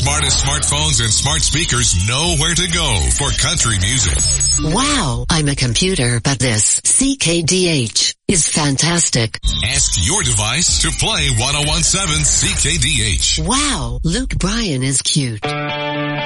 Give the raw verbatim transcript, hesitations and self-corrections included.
smartest smartphones and smart speakers know where to go for country music. Wow, I'm a computer, but this C K D H is fantastic. Ask your device to play ten seventeen C K D H. Wow, Luke Bryan is cute.